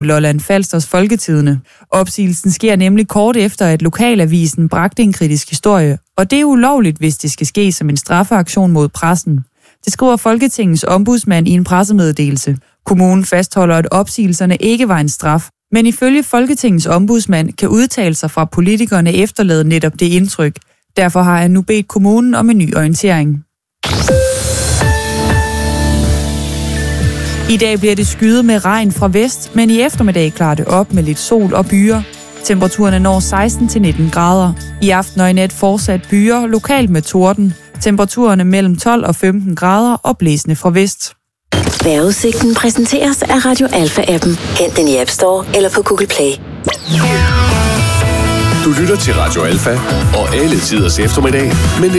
Lolland Falsters Folketidende. Opsigelsen sker nemlig kort efter, at lokalavisen bragte en kritisk historie, og det er ulovligt, hvis det skal ske som en straffeaktion mod pressen. Det skriver Folketingets ombudsmand i en pressemeddelelse. Kommunen fastholder, at opsigelserne ikke var en straf, men ifølge Folketingets ombudsmand kan udtalelser fra politikerne efterlade netop det indtryk. Derfor har han nu bedt kommunen om en ny orientering. I dag bliver det skyet med regn fra vest, men i eftermiddag klarer det op med lidt sol og byer. Temperaturerne når 16-19 grader. I aften og i nat fortsat byer, lokalt med torden. Temperaturerne mellem 12 og 15 grader og blæsende fra vest. Vejrudsigten præsenteres af Radio Alpha-appen. Hent den i App Store eller på Google Play. Du lytter til Radio Alpha og alle tiders eftermiddag med